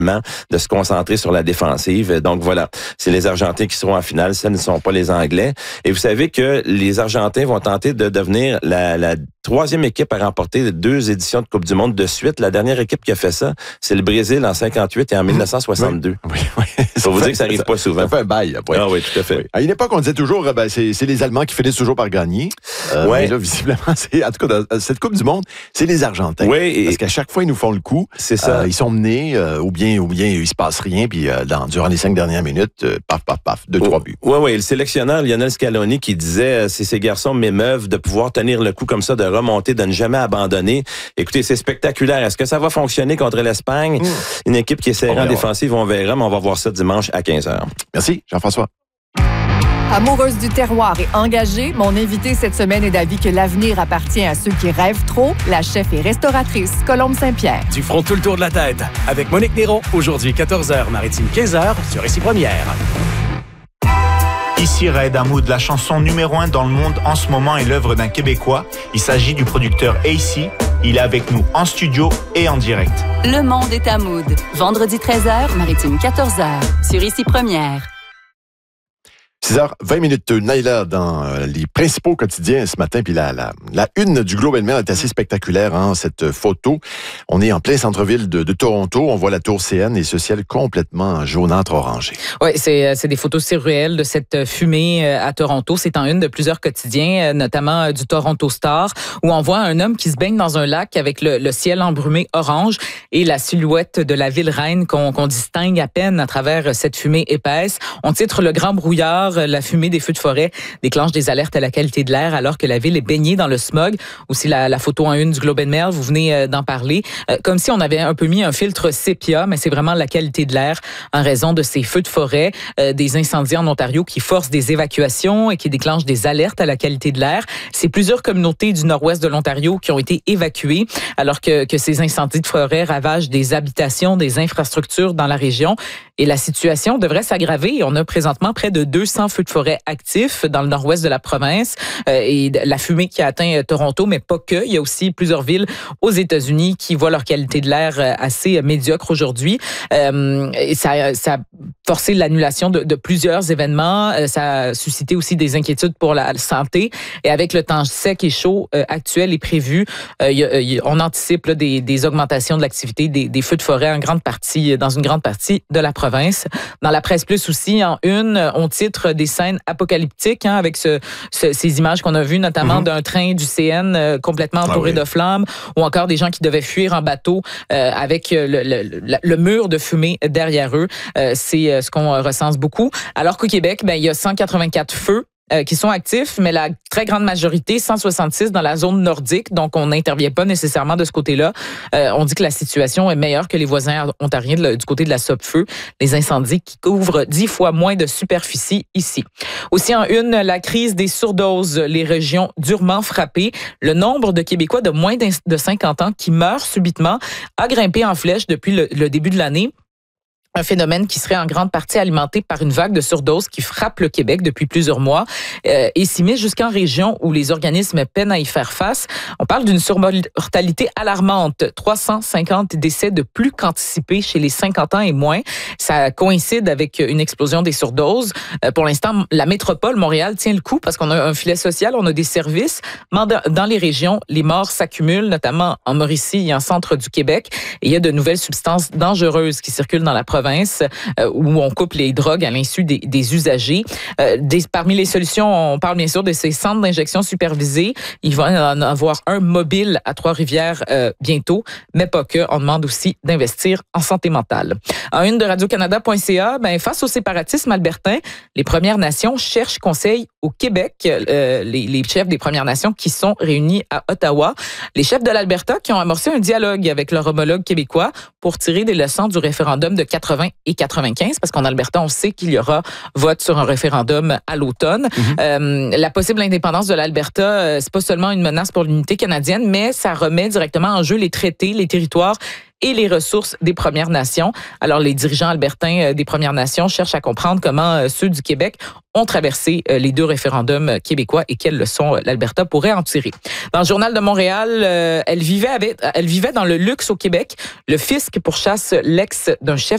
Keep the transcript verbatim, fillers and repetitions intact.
de se concentrer sur la défensive. Donc voilà, c'est les Argentins qui seront en finale, ce ne sont pas les Anglais. Et vous savez que les Argentins vont tenter de devenir la, la troisième équipe à remporter deux éditions de Coupe du Monde de suite. La dernière équipe qui a fait ça, c'est le Brésil en cinquante-huit et en dix-neuf cent soixante-deux. Oui, oui. oui. Faut vous dire que ça arrive pas souvent. Ça fait un bail. Oui. Ah oui, tout à fait. Oui. À une époque, on disait toujours, ben, c'est, c'est les Allemands qui finissent toujours par gagner. Euh, ouais. Mais là, visiblement, c'est, en tout cas, dans cette Coupe du Monde, c'est les Argentins. Oui. Et parce qu'à chaque fois, ils nous font le coup. C'est ça. Euh, ils sont menés, euh, ou bien, ou bien, il se passe rien, puis euh, dans, durant les cinq dernières minutes, euh, paf, paf, paf, deux, oh. trois buts. Oui, oui. Le sélectionneur Lionel Scaloni qui disait, c'est ces garçons m'émeuvent de pouvoir tenir le coup comme ça, de remonter, de ne jamais abandonner. Écoutez, c'est spectaculaire. Est-ce que ça va fonctionner contre l'Espagne? Mmh. Une équipe qui est serrée en défensive, on verra, mais on va voir ça dimanche à quinze heures. Merci, Jean-François. Amoureuse du terroir et engagée, mon invité cette semaine est d'avis que l'avenir appartient à ceux qui rêvent trop. La chef et restauratrice Colombe Saint-Pierre. Du front tout le tour de la tête. Avec Monique Néron, aujourd'hui quatorze heures, Maritime quinze heures, sur Ici Première. Ici Raed Hamoud, la chanson numéro un dans le monde en ce moment est l'œuvre d'un Québécois. Il s'agit du producteur A C. Il est avec nous en studio et en direct. Le monde est Hamoud. Vendredi treize heures, Maritime quatorze heures, sur Ici Première. six heures vingt minutes, Naïla, dans les principaux quotidiens ce matin, puis la, la, la une du Globe and Mail est assez spectaculaire, hein, cette photo. On est en plein centre-ville de, de Toronto, on voit la tour C N et ce ciel complètement jaunâtre orangé. Oui, c'est, c'est des photos surréelles de cette fumée à Toronto. C'est en une de plusieurs quotidiens, notamment du Toronto Star, où on voit un homme qui se baigne dans un lac avec le, le ciel embrumé orange et la silhouette de la ville reine qu'on, qu'on distingue à peine à travers cette fumée épaisse. On titre le grand brouillard. La fumée des feux de forêt déclenche des alertes à la qualité de l'air alors que la ville est baignée dans le smog. Aussi la, la photo en une du Globe and Mail, vous venez d'en parler. Euh, comme si on avait un peu mis un filtre sépia, mais c'est vraiment la qualité de l'air en raison de ces feux de forêt, euh, des incendies en Ontario qui forcent des évacuations et qui déclenchent des alertes à la qualité de l'air. C'est plusieurs communautés du nord-ouest de l'Ontario qui ont été évacuées alors que, que ces incendies de forêt ravagent des habitations, des infrastructures dans la région. Et la situation devrait s'aggraver. On a présentement près de deux cents feux de forêt actifs dans le nord-ouest de la province euh, et la fumée qui a atteint euh, Toronto, mais pas que. Il y a aussi plusieurs villes aux États-Unis qui voient leur qualité de l'air euh, assez médiocre aujourd'hui. Euh, et ça, ça a forcé l'annulation de, de plusieurs événements. Euh, ça a suscité aussi des inquiétudes pour la santé. Et avec le temps sec et chaud euh, actuel et prévu, euh, y a, y a, on anticipe là, des, des augmentations de l'activité des, des feux de forêt en grande partie, dans une grande partie de la province. Dans la presse plus aussi, en une, on titre des scènes apocalyptiques hein, avec ce, ce, ces images qu'on a vues, notamment mm-hmm. d'un train du C N euh, complètement entouré ah oui. de flammes, ou encore des gens qui devaient fuir en bateau euh, avec le, le, le, le mur de fumée derrière eux. Euh, c'est euh, ce qu'on recense beaucoup. Alors qu'au Québec, ben, il y a cent quatre-vingt-quatre feux Euh, qui sont actifs, mais la très grande majorité, cent soixante-six dans la zone nordique, donc on n'intervient pas nécessairement de ce côté-là. Euh, on dit que la situation est meilleure que les voisins ontariens de, du côté de la Sopfeu, les incendies qui couvrent dix fois moins de superficie ici. Aussi en une, la crise des surdoses, les régions durement frappées. Le nombre de Québécois de moins de cinquante ans qui meurent subitement a grimpé en flèche depuis le, le début de l'année. Un phénomène qui serait en grande partie alimenté par une vague de surdose qui frappe le Québec depuis plusieurs mois euh, et s'immisce jusqu'en région où les organismes peinent à y faire face. On parle d'une surmortalité alarmante. trois cent cinquante décès de plus qu'anticipés chez les cinquante ans et moins. Ça coïncide avec une explosion des surdoses. Euh, pour l'instant, la métropole Montréal tient le coup parce qu'on a un filet social, on a des services. Mais dans les régions, les morts s'accumulent, notamment en Mauricie et en centre du Québec. Et il y a de nouvelles substances dangereuses qui circulent dans la province. Euh, où on coupe les drogues à l'insu des, des usagers. Euh, des, parmi les solutions, on parle bien sûr de ces centres d'injection supervisés. Il va en avoir un mobile à Trois-Rivières euh, bientôt, mais pas que. On demande aussi d'investir en santé mentale. En une de radio-canada point c a, ben, face au séparatisme albertain, les Premières Nations cherchent conseil au Québec. Euh, les, les chefs des Premières Nations qui sont réunis à Ottawa. Les chefs de l'Alberta qui ont amorcé un dialogue avec leur homologue québécois pour tirer des leçons du référendum de quatre-vingts et quatre-vingt-quinze, parce qu'en Alberta, on sait qu'il y aura vote sur un référendum à l'automne. Mm-hmm. Euh, la possible indépendance de l'Alberta, euh, c'est pas seulement une menace pour l'unité canadienne, mais ça remet directement en jeu les traités, les territoires et les ressources des Premières Nations. Alors, les dirigeants albertains des Premières Nations cherchent à comprendre comment ceux du Québec ont traversé les deux référendums québécois et quelles leçons l'Alberta pourrait en tirer. Dans le Journal de Montréal, elle vivait avec, elle vivait dans le luxe au Québec. Le fisc pourchasse l'ex d'un chef